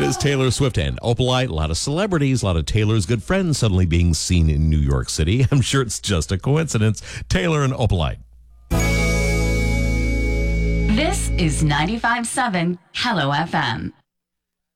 is Taylor Swift and Opalite. A lot of celebrities, a lot of Taylor's good friends suddenly being seen in New York City. I'm sure it's just a coincidence. Taylor and Opalite. This is 95.7 Hello FM.